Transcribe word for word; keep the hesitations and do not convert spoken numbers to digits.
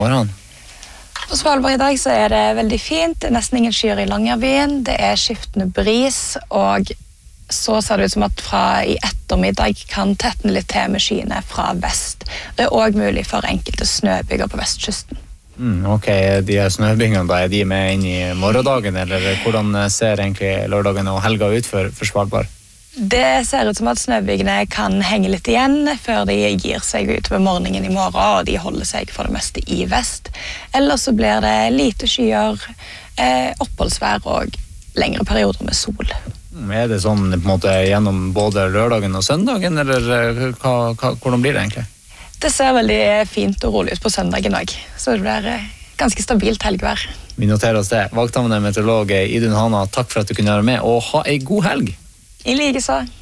Morgen. På Svalbard i dag så er det veldig fint, det er nesten ingen skyer i Longyearbyen, det er skiftende bris, og så ser det ut som at fra i ettermiddag kan tettene litt til med skyene fra vest. Det er også mulig for enkelte snøbyger på vestkysten. Mm, ok, de her snøbyggene da, er de med inn i morgendagen, eller hvordan ser egentlig lørdagen og helga ut for, for Svalbard? Det ser ut som at snøbygene kan henge litt igjen før de gir seg ut ved morgenen i morgen, og de holder seg for det meste i vest. Ellers så blir det lite skyer, eh, oppholdsvær og lengre perioder med sol. Er det sånn på en måte gjennom både lørdagen og søndagen, eller hva, hva, hvordan blir det egentlig? Det ser veldig fint og rolig ut på søndagen også, så det blir ganske stabilt helgevær. Vi noterer oss det. Vakthavende meteorolog Idun Hana, takk for at du kunne være med, og ha en god helg! I like så.